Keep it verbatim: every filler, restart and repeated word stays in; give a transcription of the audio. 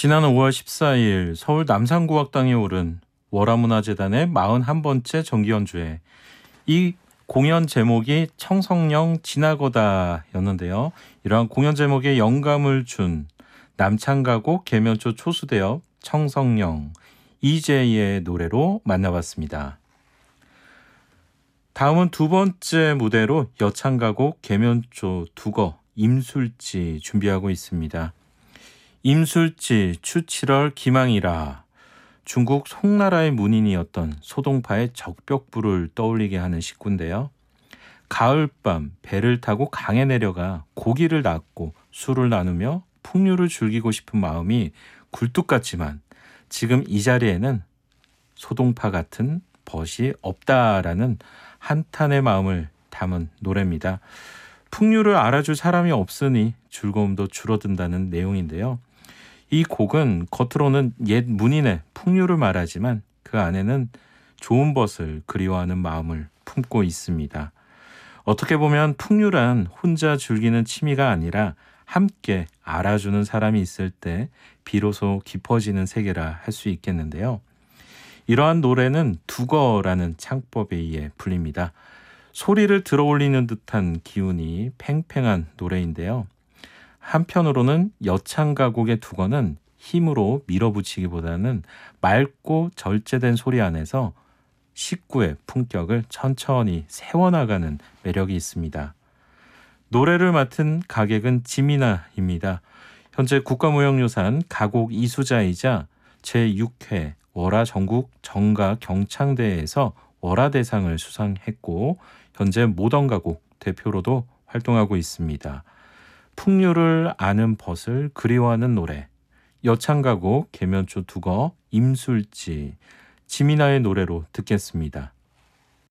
지난 오월 십사일 서울 남산국악당에 오른 월화문화재단의 마흔한 번째 정기연주회. 이 공연 제목이 청성령 지나거다 였는데요. 이러한 공연 제목에 영감을 준 남창가곡 계면초 초수대업 청성령 이제이의 노래로 만나봤습니다. 다음은 두 번째 무대로 여창가곡 계면초 두거 임술지 준비하고 있습니다. 임술지 추칠월 기망이라. 중국 송나라의 문인이었던 소동파의 적벽부를 떠올리게 하는 식구인데요. 가을밤 배를 타고 강에 내려가 고기를 낚고 술을 나누며 풍류를 즐기고 싶은 마음이 굴뚝 같지만 지금 이 자리에는 소동파 같은 벗이 없다라는 한탄의 마음을 담은 노래입니다. 풍류를 알아줄 사람이 없으니 즐거움도 줄어든다는 내용인데요. 이 곡은 겉으로는 옛 문인의 풍류를 말하지만 그 안에는 좋은 벗을 그리워하는 마음을 품고 있습니다. 어떻게 보면 풍류란 혼자 즐기는 취미가 아니라 함께 알아주는 사람이 있을 때 비로소 깊어지는 세계라 할 수 있겠는데요. 이러한 노래는 두거라는 창법에 의해 불립니다. 소리를 들어올리는 듯한 기운이 팽팽한 노래인데요. 한편으로는 여창가곡의 두거는 힘으로 밀어붙이기보다는 맑고 절제된 소리 안에서 식구의 품격을 천천히 세워나가는 매력이 있습니다. 노래를 맡은 가객은 지미나입니다. 현재 국가무형유산 가곡 이수자이자 제육 회 월화 전국 정가 경창대회에서 월화대상을 수상했고 현재 모던가곡 대표로도 활동하고 있습니다. 풍류를 아는 벗을 그리워하는 노래 여창가곡 계면초 두거 임술지 지미나의 노래로 듣겠습니다.